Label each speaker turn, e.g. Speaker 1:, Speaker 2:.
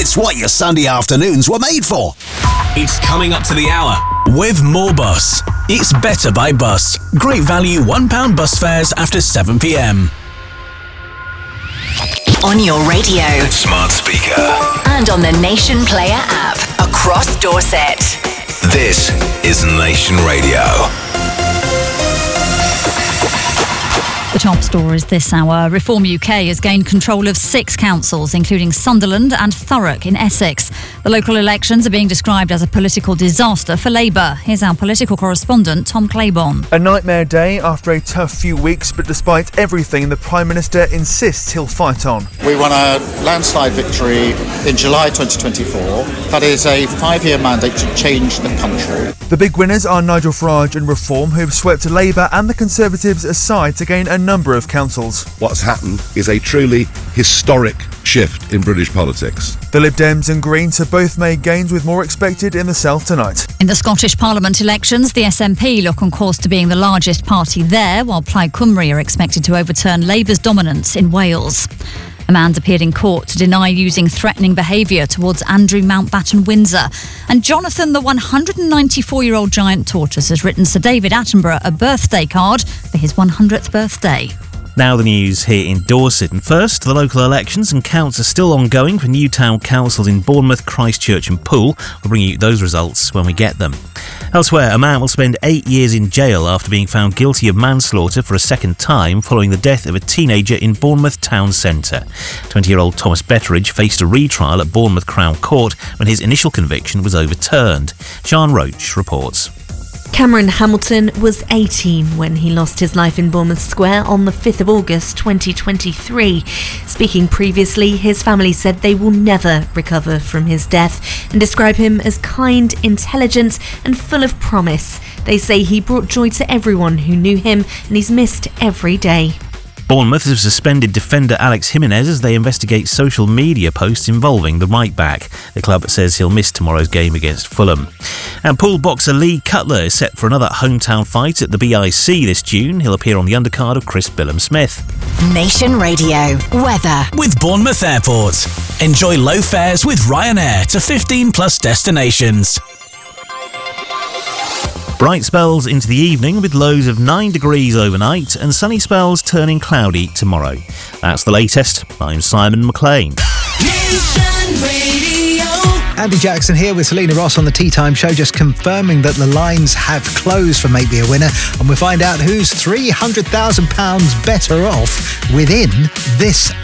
Speaker 1: It's what your Sunday afternoons were made for.
Speaker 2: It's coming up to the hour with More Bus. It's better by bus. Great value £1 bus fares after 7 p.m.
Speaker 3: On your radio,
Speaker 2: smart speaker,
Speaker 3: and on the Nation Player app across Dorset.
Speaker 2: This is Nation Radio.
Speaker 4: The top stories this hour. Reform UK has gained control of 6 councils, including Sunderland and Thurrock in Essex. The local elections are being described as a political disaster for Labour. Here's our political correspondent, Tom Claiborne.
Speaker 5: A nightmare day after a tough few weeks, but despite everything, the Prime Minister insists he'll fight on.
Speaker 6: We won a landslide victory in July 2024. That is a 5-year mandate to change the country.
Speaker 5: The big winners are Nigel Farage and Reform, who have swept Labour and the Conservatives aside to gain a number of councils.
Speaker 7: What's happened is a truly historic shift in British politics.
Speaker 5: The Lib Dems and Greens have both made gains, with more expected in the south tonight.
Speaker 4: In the Scottish Parliament elections, the SNP look on course to being the largest party there, while Plaid Cymru are expected to overturn Labour's dominance in Wales. A man's appeared in court to deny using threatening behaviour towards Andrew Mountbatten Windsor. And Jonathan, the 194-year-old giant tortoise, has written Sir David Attenborough a birthday card for his 100th birthday.
Speaker 8: Now the news here in Dorset. And first, the local elections and counts are still ongoing for new town councils in Bournemouth, Christchurch and Poole. We'll bring you those results when we get them. Elsewhere, a man will spend 8 years in jail after being found guilty of manslaughter for a second time following the death of a teenager in Bournemouth town centre. 20-year-old Thomas Betteridge faced a retrial at Bournemouth Crown Court when his initial conviction was overturned. Sian Roach reports.
Speaker 9: Cameron Hamilton was 18 when he lost his life in Bournemouth Square on the 5th of August 2023. Speaking previously, his family said they will never recover from his death and describe him as kind, intelligent and full of promise. They say he brought joy to everyone who knew him and he's missed every day.
Speaker 8: Bournemouth have suspended defender Alex Jimenez as they investigate social media posts involving the right-back. The club says he'll miss tomorrow's game against Fulham. And Poole boxer Lee Cutler is set for another hometown fight at the BIC this June. He'll appear on the undercard of Chris Billam-Smith.
Speaker 3: Nation Radio weather
Speaker 2: with Bournemouth Airport. Enjoy low fares with Ryanair to 15 plus destinations.
Speaker 8: Bright spells into the evening with lows of 9 degrees overnight and sunny spells turning cloudy tomorrow. That's the latest. I'm Simon McLean.
Speaker 10: Andy Jackson here with Selena Ross on the Tea Time Show, just confirming that the lines have closed for Make Me a Winner, and we'll find out who's £300,000 better off within this